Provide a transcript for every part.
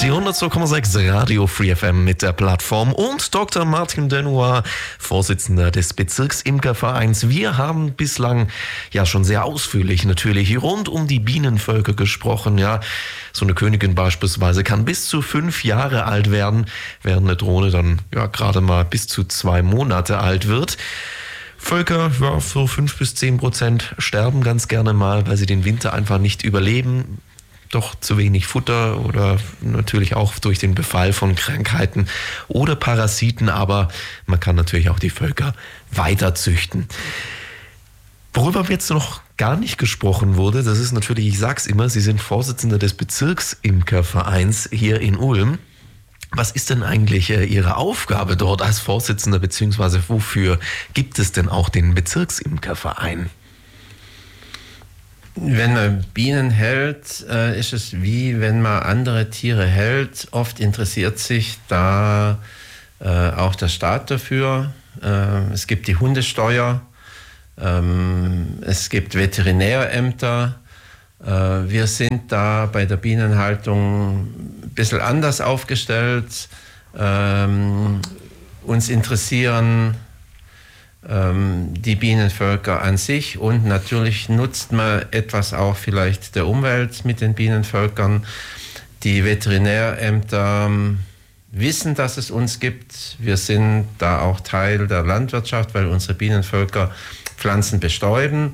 Die 102,6 Radio Free FM mit der Plattform und Dr. Martin Denoir, Vorsitzender des Bezirksimkervereins. Wir haben bislang ja schon sehr ausführlich natürlich rund um die Bienenvölker gesprochen. Ja, so eine Königin beispielsweise kann bis zu 5 Jahre alt werden, während eine Drohne dann ja gerade mal bis zu 2 Monate alt wird. Völker, ja, so 5-10% sterben ganz gerne mal, weil sie den Winter einfach nicht überleben. Doch zu wenig Futter oder natürlich auch durch den Befall von Krankheiten oder Parasiten, aber man kann natürlich auch die Völker weiter züchten. Worüber jetzt noch gar nicht gesprochen wurde, das ist natürlich, ich sag's immer, Sie sind Vorsitzender des Bezirksimkervereins hier in Ulm. Was ist denn eigentlich Ihre Aufgabe dort als Vorsitzender, beziehungsweise wofür gibt es denn auch den Bezirksimkerverein? Wenn man Bienen hält, ist es wie wenn man andere Tiere hält. Oft interessiert sich da auch der Staat dafür. Es gibt die Hundesteuer, es gibt Veterinärämter. Wir sind da bei der Bienenhaltung ein bisschen anders aufgestellt. Uns interessieren die Bienenvölker an sich und natürlich nutzt man etwas auch vielleicht der Umwelt mit den Bienenvölkern. Die Veterinärämter wissen, dass es uns gibt. Wir sind da auch Teil der Landwirtschaft, weil unsere Bienenvölker Pflanzen bestäuben.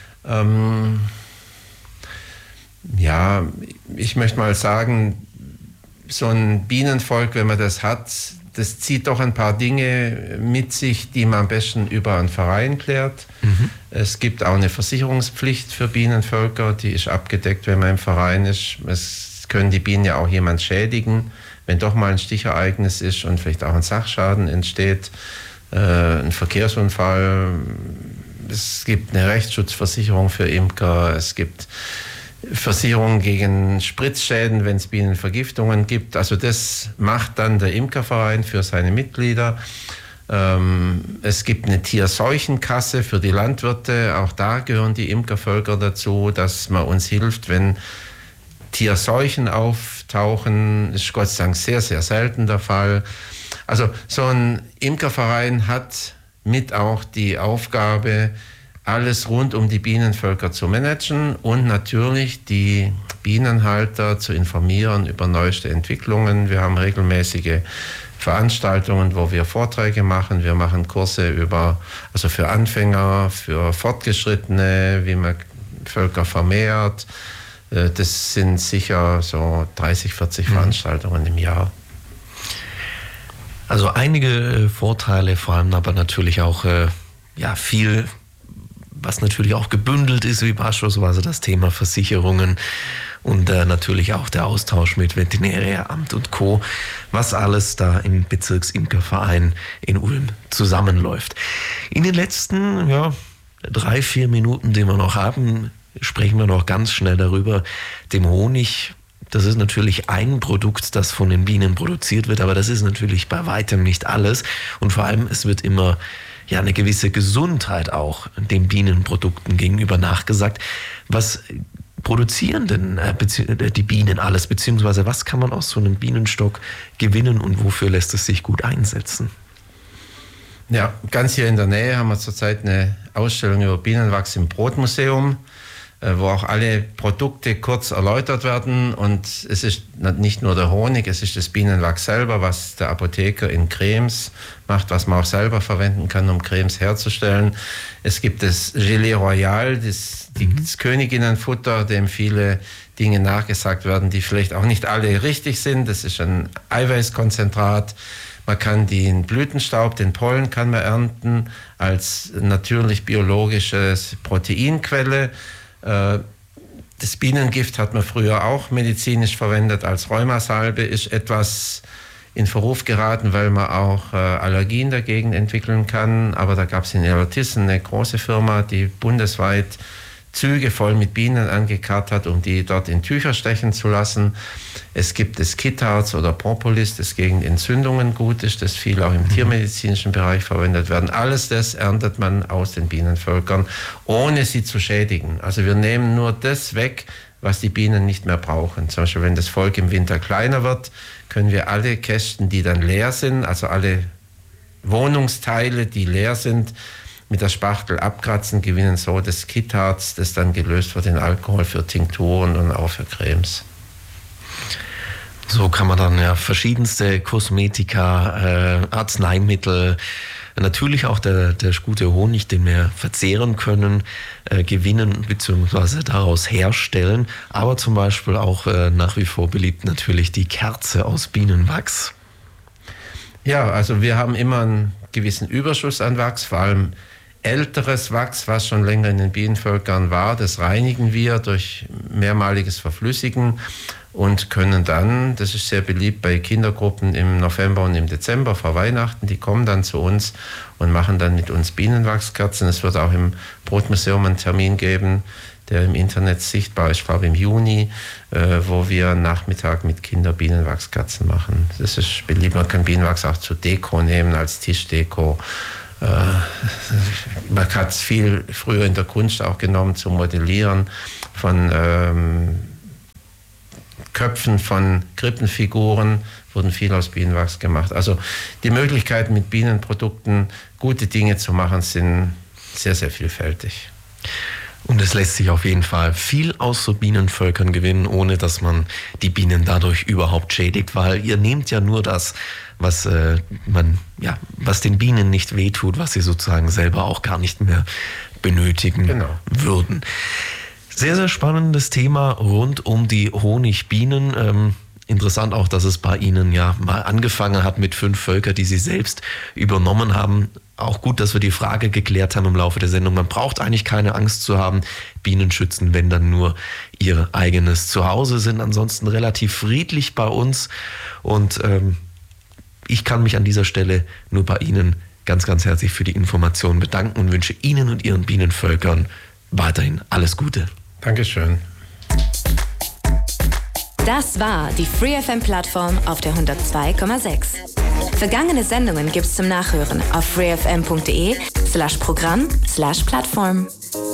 Ja, ich möchte mal sagen, so ein Bienenvolk, wenn man das hat, das zieht doch ein paar Dinge mit sich, die man am besten über einen Verein klärt. Mhm. Es gibt auch eine Versicherungspflicht für Bienenvölker, die ist abgedeckt, wenn man im Verein ist. Es können die Bienen ja auch jemand schädigen, wenn doch mal ein Stichereignis ist und vielleicht auch ein Sachschaden entsteht, ein Verkehrsunfall. Es gibt eine Rechtsschutzversicherung für Imker, es gibt Versicherung gegen Spritzschäden, wenn es Bienenvergiftungen gibt. Also das macht dann der Imkerverein für seine Mitglieder. Es gibt eine Tierseuchenkasse für die Landwirte. Auch da gehören die Imkervölker dazu, dass man uns hilft, wenn Tierseuchen auftauchen. Das ist Gott sei Dank sehr, sehr selten der Fall. Also so ein Imkerverein hat mit auch die Aufgabe, alles rund um die Bienenvölker zu managen und natürlich die Bienenhalter zu informieren über neueste Entwicklungen. Wir haben regelmäßige Veranstaltungen, wo wir Vorträge machen. Wir machen Kurse also für Anfänger, für Fortgeschrittene, wie man Völker vermehrt. Das sind sicher so 30, 40 Veranstaltungen im Jahr. Also einige Vorteile, vor allem aber natürlich auch viel, was natürlich auch gebündelt ist, wie beispielsweise das Thema Versicherungen und natürlich auch der Austausch mit Veterinäramt und Co., was alles da im Bezirksimkerverein in Ulm zusammenläuft. In den letzten 3-4 Minuten, die wir noch haben, sprechen wir noch ganz schnell darüber, dem Honig. Das ist natürlich ein Produkt, das von den Bienen produziert wird, aber das ist natürlich bei weitem nicht alles. Und vor allem, es wird immer eine gewisse Gesundheit auch den Bienenprodukten gegenüber nachgesagt. Was produzieren denn die Bienen alles, beziehungsweise was kann man aus so einem Bienenstock gewinnen und wofür lässt es sich gut einsetzen? Ja, ganz hier in der Nähe haben wir zurzeit eine Ausstellung über Bienenwachs im Brotmuseum, wo auch alle Produkte kurz erläutert werden. Und es ist nicht nur der Honig, es ist das Bienenwachs selber, was der Apotheker in Cremes macht, was man auch selber verwenden kann, um Cremes herzustellen. Es gibt das Gelée Royal, das Königinnenfutter, dem viele Dinge nachgesagt werden, die vielleicht auch nicht alle richtig sind. Das ist ein Eiweißkonzentrat. Man kann den Blütenstaub, den Pollen kann man ernten als natürlich biologische Proteinquelle. Das Bienengift hat man früher auch medizinisch verwendet als Rheumasalbe, ist etwas in Verruf geraten, weil man auch Allergien dagegen entwickeln kann. Aber da gab es in Illertissen eine große Firma, die bundesweit Züge voll mit Bienen angekarrt hat, um die dort in Tücher stechen zu lassen. Es gibt das Kitharz oder Propolis, das gegen Entzündungen gut ist, das viel auch im tiermedizinischen Bereich verwendet werden. Alles das erntet man aus den Bienenvölkern, ohne sie zu schädigen. Also wir nehmen nur das weg, was die Bienen nicht mehr brauchen. Zum Beispiel, wenn das Volk im Winter kleiner wird, können wir alle Kästen, die dann leer sind, also alle Wohnungsteile, die leer sind, mit der Spachtel abkratzen, gewinnen so das Kittharz, das dann gelöst wird in Alkohol für Tinkturen und auch für Cremes. So kann man dann ja verschiedenste Kosmetika, Arzneimittel, natürlich auch der gute Honig, den wir verzehren können, gewinnen bzw. daraus herstellen. Aber zum Beispiel auch nach wie vor beliebt natürlich die Kerze aus Bienenwachs. Ja, also wir haben immer einen gewissen Überschuss an Wachs, vor allem älteres Wachs, was schon länger in den Bienenvölkern war. Das reinigen wir durch mehrmaliges Verflüssigen und können dann, das ist sehr beliebt bei Kindergruppen im November und im Dezember vor Weihnachten, die kommen dann zu uns und machen dann mit uns Bienenwachskerzen. Es wird auch im Brotmuseum einen Termin geben, der im Internet sichtbar ist, ich glaube im Juni, wo wir einen Nachmittag mit Kindern Bienenwachskerzen machen. Das ist beliebt, man kann Bienenwachs auch zur Deko nehmen, als Tischdeko. Man hat es viel früher in der Kunst auch genommen zum Modellieren von Köpfen von Krippenfiguren, wurden viel aus Bienenwachs gemacht. Also die Möglichkeiten mit Bienenprodukten gute Dinge zu machen sind sehr, sehr vielfältig. Und es lässt sich auf jeden Fall viel aus so Bienenvölkern gewinnen, ohne dass man die Bienen dadurch überhaupt schädigt, weil ihr nehmt ja nur das, was den Bienen nicht wehtut, was sie sozusagen selber auch gar nicht mehr benötigen würden. Sehr, sehr spannendes Thema rund um die Honigbienen. Interessant auch, dass es bei Ihnen ja mal angefangen hat mit 5 Völkern, die Sie selbst übernommen haben. Auch gut, dass wir die Frage geklärt haben im Laufe der Sendung. Man braucht eigentlich keine Angst zu haben. Bienen schützen, wenn dann nur ihr eigenes Zuhause, sind ansonsten relativ friedlich bei uns. Und ich kann mich an dieser Stelle nur bei Ihnen ganz, ganz herzlich für die Informationen bedanken und wünsche Ihnen und Ihren Bienenvölkern weiterhin alles Gute. Dankeschön. Das war die FreeFM-Plattform auf der 102,6. Vergangene Sendungen gibt's zum Nachhören auf freefm.de/Programm/Plattform.